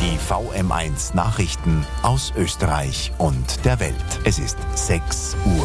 Die VM1 Nachrichten aus Österreich und der Welt. Es ist 6 Uhr.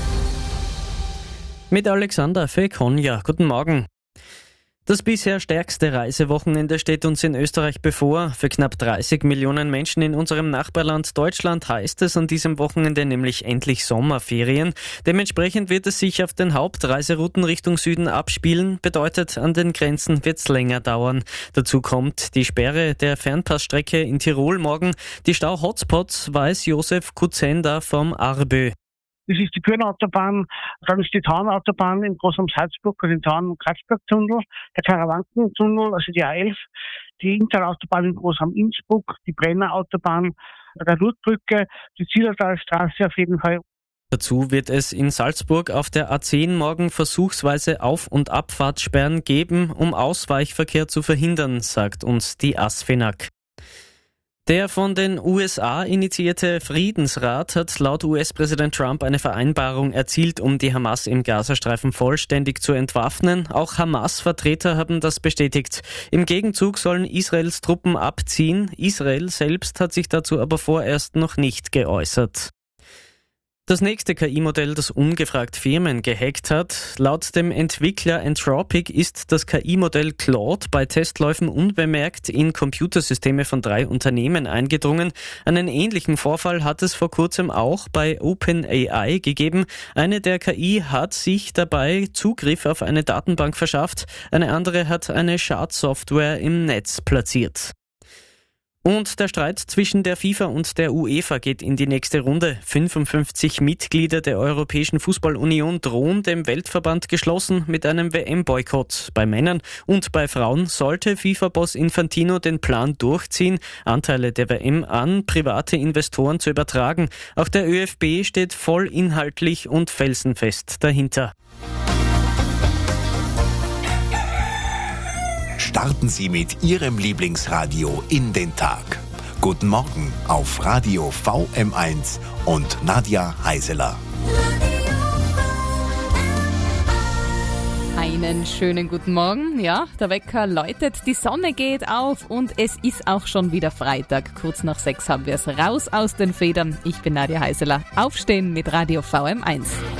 Mit Alexander Fekonja. Guten Morgen. Das bisher stärkste Reisewochenende steht uns in Österreich bevor. Für knapp 30 Millionen Menschen in unserem Nachbarland Deutschland heißt es an diesem Wochenende nämlich endlich Sommerferien. Dementsprechend wird es sich auf den Hauptreiserouten Richtung Süden abspielen. Bedeutet, an den Grenzen wird es länger dauern. Dazu kommt die Sperre der Fernpassstrecke in Tirol morgen. Die Stau-Hotspots weiß Josef Kuzenda vom ARBÖ. Das ist die Kürnautobahn, dann ist die Taunautobahn in Großam-Salzburg, also den Taun-Kratzberg-Tunnel, der Karawanken-Tunnel, also die A11, die Interautobahn in Großam-Innsbruck, die Brenner-Autobahn, der Lurtbrücke, die Zillertalstraße auf jeden Fall. Dazu wird es in Salzburg auf der A10 morgen versuchsweise Auf- und Abfahrtssperren geben, um Ausweichverkehr zu verhindern, sagt uns die ASFINAG. Der von den USA initiierte Friedensrat hat laut US-Präsident Trump eine Vereinbarung erzielt, um die Hamas im Gazastreifen vollständig zu entwaffnen. Auch Hamas-Vertreter haben das bestätigt. Im Gegenzug sollen Israels Truppen abziehen. Israel selbst hat sich dazu aber vorerst noch nicht geäußert. Das nächste KI-Modell, das ungefragt Firmen gehackt hat. Laut dem Entwickler Anthropic ist das KI-Modell Claude bei Testläufen unbemerkt in Computersysteme von 3 Unternehmen eingedrungen. Einen ähnlichen Vorfall hat es vor kurzem auch bei OpenAI gegeben. Eine der KI hat sich dabei Zugriff auf eine Datenbank verschafft. Eine andere hat eine Schadsoftware im Netz platziert. Und der Streit zwischen der FIFA und der UEFA geht in die nächste Runde. 55 Mitglieder der Europäischen Fußballunion drohen dem Weltverband geschlossen mit einem WM-Boykott. Bei Männern und bei Frauen sollte FIFA-Boss Infantino den Plan durchziehen, Anteile der WM an private Investoren zu übertragen. Auch der ÖFB steht voll inhaltlich und felsenfest dahinter. Starten Sie mit Ihrem Lieblingsradio in den Tag. Guten Morgen auf Radio VM1 und Nadja Heiseler. Einen schönen guten Morgen. Ja, der Wecker läutet, die Sonne geht auf und es ist auch schon wieder Freitag. Kurz nach 6 haben wir es raus aus den Federn. Ich bin Nadja Heiseler. Aufstehen mit Radio VM1.